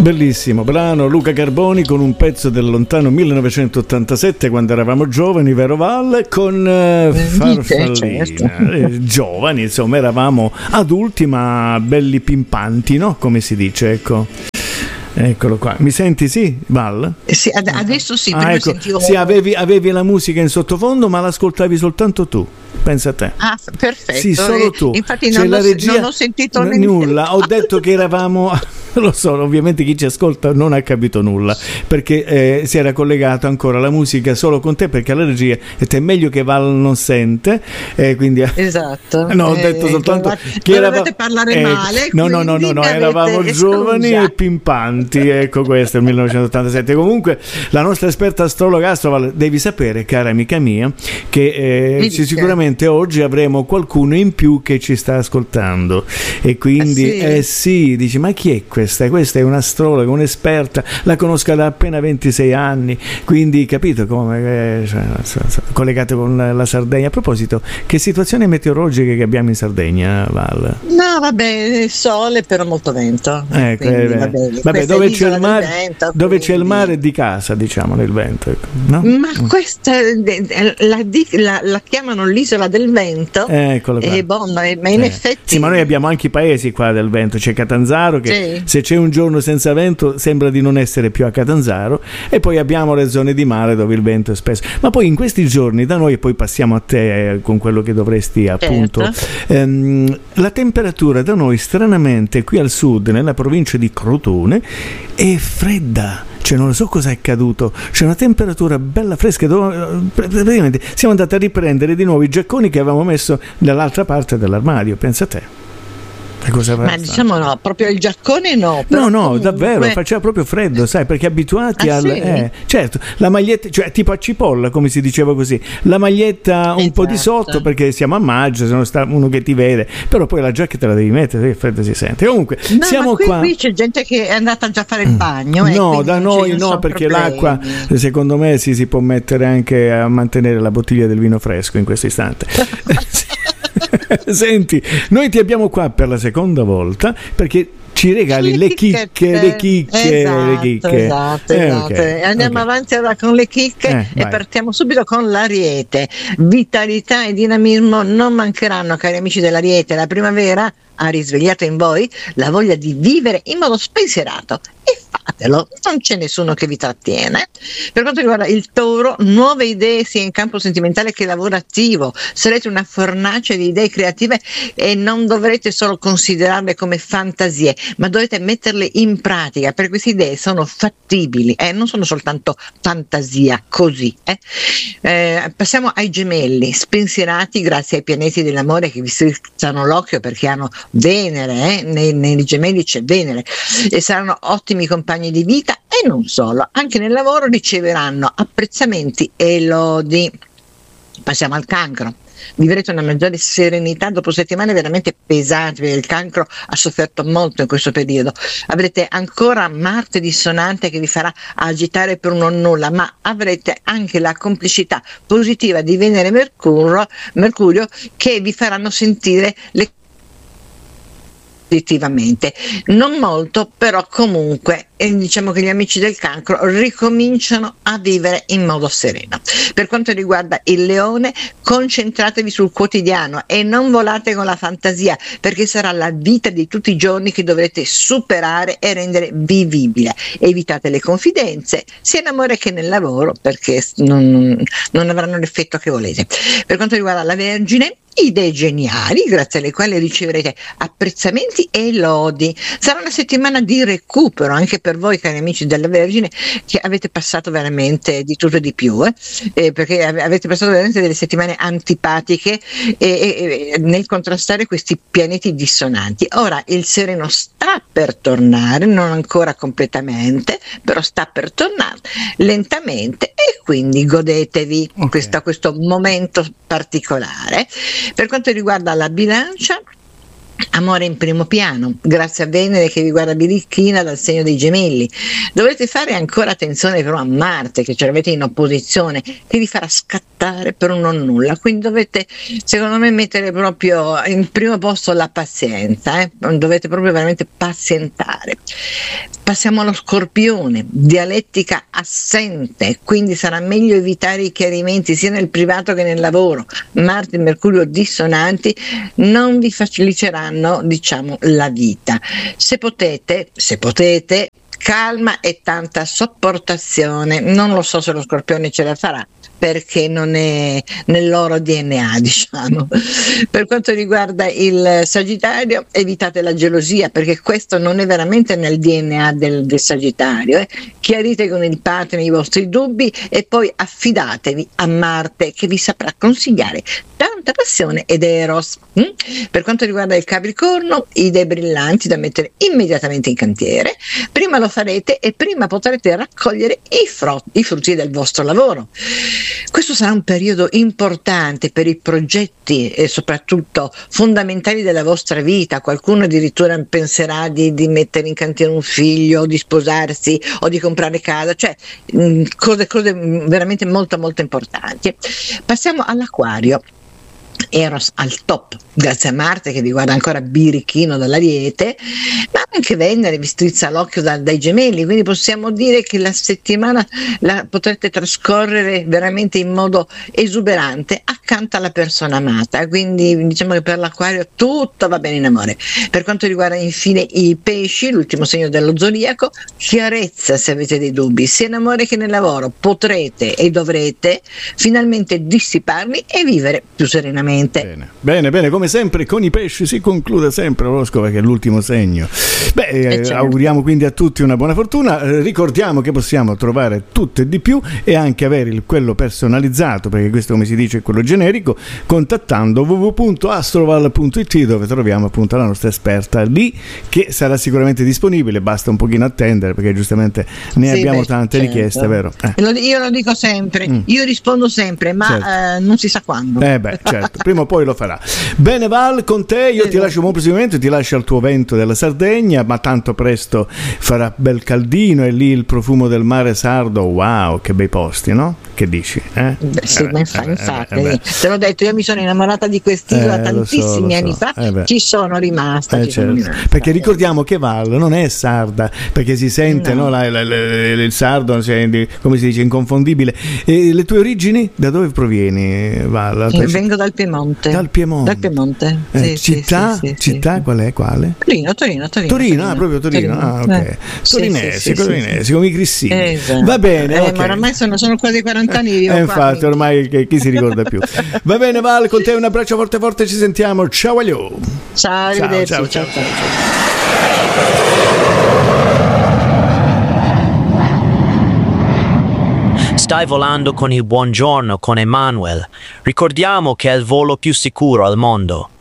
Bellissimo brano, Luca Carboni con un pezzo del lontano 1987, quando eravamo giovani, vero Val? Con Farfallina, certo. Giovani, insomma, eravamo adulti ma belli pimpanti, no? Come si dice, ecco. Eccolo qua, mi senti? Sì, Val? Sì, adesso sì, prima ecco. sentivo. Sì, avevi la musica in sottofondo, ma l'ascoltavi soltanto tu. Pensa a te. Ah, perfetto. Sì, solo tu. Infatti non ho sentito nulla. Ho detto che eravamo, lo so, ovviamente chi ci ascolta non ha capito nulla, perché si era collegato ancora la musica solo con te, perché alla regia è meglio che Val non sente, quindi esatto. No, ho detto soltanto che dovete parlare male. No, eravamo giovani e pimpanti, ecco, questo è il 1987. Comunque la nostra esperta astrologa Val, devi sapere, cara amica mia, che sicuramente oggi avremo qualcuno in più che ci sta ascoltando, e quindi sì, dici, ma chi è questa? Questa è un'astrologa, un'esperta, la conosco da appena 26 anni, quindi capito come collegate con la Sardegna. A proposito, che situazione meteorologica che abbiamo in Sardegna, Val? No, vabbè, sole però molto vento. Vabbè, dove c'è il mare, vento, dove c'è il mare di casa, diciamo, nel vento, ecco, no? Ma questa la chiamano l'isola del vento, ma in effetti sì, ma noi abbiamo anche i paesi qua del vento. C'è Catanzaro che se c'è un giorno senza vento sembra di non essere più a Catanzaro, e poi abbiamo le zone di mare dove il vento è spesso. Ma poi in questi giorni da noi, poi passiamo a te con quello che dovresti appunto, la temperatura da noi stranamente qui al sud, nella provincia di Crotone, è fredda. Cioè non so cosa è accaduto, c'è una temperatura bella fresca, praticamente siamo andati a riprendere di nuovo i giacconi che avevamo messo dall'altra parte dell'armadio, pensa a te. Ma diciamo no, proprio il giaccone no. No, comunque davvero, faceva proprio freddo, sai, perché abituati certo, la maglietta, cioè tipo a cipolla, come si diceva così, la maglietta un po' di sotto, perché siamo a maggio, se non sta uno che ti vede, però poi la giacca te la devi mettere, che freddo si sente. Comunque, siamo qui c'è gente che è andata già a fare il bagno. No, da noi no, perché l'acqua, secondo me, si può mettere anche a mantenere la bottiglia del vino fresco in questo istante. Senti, noi ti abbiamo qua per la seconda volta perché ci regali le chicche. Esatto. Andiamo avanti ora con le chicche e partiamo subito con l'Ariete. Vitalità e dinamismo non mancheranno, cari amici dell'Ariete. La primavera ha risvegliato in voi la voglia di vivere in modo spensierato, e fatelo, non c'è nessuno che vi trattiene. Per quanto riguarda il Toro, nuove idee sia in campo sentimentale che lavorativo, sarete una fornace di idee creative e non dovrete solo considerarle come fantasie, ma dovete metterle in pratica, perché queste idee sono fattibili, non sono soltanto fantasia così. Passiamo ai Gemelli, spensierati grazie ai pianeti dell'amore che vi strizzano l'occhio, perché hanno Venere, nei Gemelli c'è Venere, e saranno ottimi compagni di vita, e non solo, anche nel lavoro riceveranno apprezzamenti e lodi. Passiamo al Cancro. Vivrete una maggiore serenità dopo settimane veramente pesanti, perché il Cancro ha sofferto molto in questo periodo. Avrete ancora Marte dissonante che vi farà agitare per un non nulla, ma avrete anche la complicità positiva di Venere e Mercurio che vi faranno sentire le positivamente, non molto, però comunque diciamo che gli amici del Cancro ricominciano a vivere in modo sereno. Per quanto riguarda il Leone, concentratevi sul quotidiano e non volate con la fantasia, perché sarà la vita di tutti i giorni che dovrete superare e rendere vivibile. Evitate le confidenze sia in amore che nel lavoro, perché non avranno l'effetto che volete. Per quanto riguarda la Vergine, idee geniali grazie alle quali riceverete apprezzamenti e lodi. Sarà una settimana di recupero anche per voi, cari amici della Vergine, che avete passato veramente di tutto e di più, perché avete passato veramente delle settimane antipatiche nel contrastare questi pianeti dissonanti. Ora il sereno sta per tornare, non ancora completamente, però sta per tornare lentamente, e quindi godetevi questo momento particolare. Per quanto riguarda la Bilancia, Amore in primo piano, grazie a Venere che vi guarda birichina dal segno dei Gemelli. Dovrete fare ancora attenzione però a Marte, che ce l'avete in opposizione, che vi farà scattare per un non nulla, quindi dovete, secondo me, mettere proprio in primo posto la pazienza, dovete proprio veramente pazientare. Passiamo allo Scorpione, dialettica assente, quindi sarà meglio evitare i chiarimenti sia nel privato che nel lavoro. Marte e Mercurio dissonanti non vi faciliteranno, diciamo, la vita. Se potete, calma e tanta sopportazione. Non lo so se lo Scorpione ce la farà, perché non è nel loro DNA, diciamo. Per quanto riguarda il Sagittario, evitate la gelosia, perché questo non è veramente nel DNA del Sagittario. Chiarite con il partner i vostri dubbi e poi affidatevi a Marte, che vi saprà consigliare tanta passione ed eros. Per quanto riguarda il Capricorno, idee brillanti da mettere immediatamente in cantiere. Prima lo farete e prima potrete raccogliere i frutti del vostro lavoro. Questo sarà un periodo importante per i progetti e soprattutto fondamentali della vostra vita. Qualcuno addirittura penserà di mettere in cantiere un figlio, di sposarsi o di comprare casa, cioè cose veramente molto molto importanti. Passiamo all'Acquario. Eros al top, grazie a Marte che vi guarda ancora birichino dall'Ariete, ma anche Venere vi strizza l'occhio dai Gemelli, quindi possiamo dire che la settimana la potrete trascorrere veramente in modo esuberante accanto alla persona amata, quindi diciamo che per l'Acquario tutto va bene in amore. Per quanto riguarda infine i Pesci, l'ultimo segno dello zodiaco, chiarezza se avete dei dubbi, sia in amore che nel lavoro, potrete e dovrete finalmente dissiparli e vivere più serenamente. Bene, come sempre con i Pesci si conclude sempre l'oroscopo, che è l'ultimo segno. Certo. Auguriamo quindi a tutti una buona fortuna. Ricordiamo che possiamo trovare tutto e di più e anche avere quello personalizzato, perché questo, come si dice, è quello generico, contattando www.astroval.it, dove troviamo appunto la nostra esperta lì, che sarà sicuramente disponibile. Basta un pochino attendere, perché giustamente ne abbiamo tante richieste, vero? Io lo dico sempre, io rispondo sempre, ma certo. Non si sa quando. Certo, prima o poi lo farà. Bene Val, con te io ti lascio un buon proseguimento, ti lascio al tuo vento della Sardegna, ma tanto presto farà bel caldino e lì il profumo del mare sardo, wow, che bei posti, no? Che dici? Sì, ma infatti te l'ho detto, io mi sono innamorata di quest'isola tantissimi anni fa, ci sono rimasta, certo. Perché ricordiamo che Val non è sarda, perché si sente il sardo, cioè, come si dice, inconfondibile. E le tue origini? Da dove provieni, Val? Vengo dal Piemonte. Dal Piemonte. Città? Sì. Città quale? Torino, proprio Torino. Ok. Torinesi, come i Crissini. Esatto. Va bene. Okay. Ma ormai sono quasi 40 anni. Infatti, qua, ormai chi si ricorda più. Va bene, Val, con te un abbraccio forte, ci sentiamo. Ciao, aglio. Ciao, arrivederci. Ciao. Stai volando con il buongiorno con Emanuele. Ricordiamo che è il volo più sicuro al mondo.